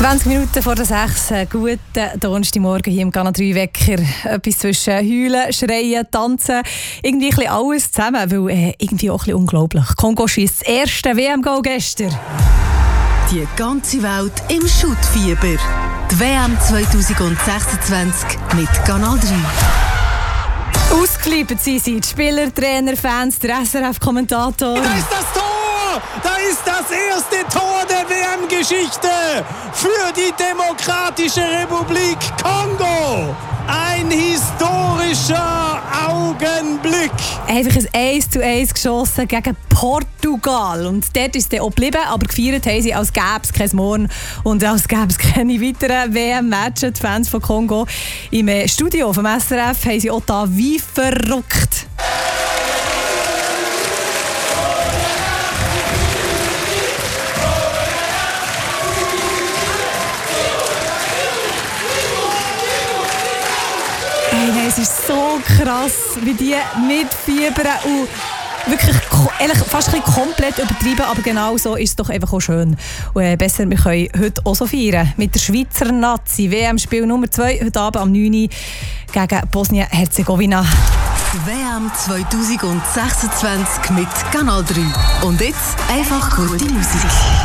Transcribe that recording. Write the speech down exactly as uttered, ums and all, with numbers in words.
zwanzig Minuten vor der sechs. Guten Donnerstagmorgen hier im Kanal drei Wecker. Etwas zwischen Heulen, Schreien, Tanzen. Irgendwie ein bisschen alles zusammen, weil äh, irgendwie auch ein bisschen unglaublich. Kongo schießt das erste W M-Goal gestern. Die ganze Welt im Schuttfieber. Die W M zwanzig sechsundzwanzig mit Kanal drei. Ausgeliebt sind sie, die Spieler, Trainer, Fans, der S R F-Kommentator. Da ist das Tor! Da ist das erste Tor der W M-Geschichte für die Demokratische Republik Kongo. Ein historischer Augenblick. Einfach ein eins zu eins geschossen gegen Portugal. Und dort ist es auch geblieben, aber gefeiert haben sie, als gäbe es kein Morgen und als gäbe es keine weiteren W M-Matches. Die Fans von Kongo im Studio vom S R F haben sie auch da wie verrückt. Hey, es ist so krass, wie die mitfiebern und wirklich ehrlich, fast ein bisschen komplett übertrieben, aber genau so ist es doch einfach auch schön. Und äh, besser, wir können heute auch so feiern mit der Schweizer Nazi. W M-Spiel Nummer zwei heute Abend am neun Uhr gegen Bosnien-Herzegowina. W M zwanzig sechsundzwanzig mit Kanal drei. Und jetzt einfach gute Musik.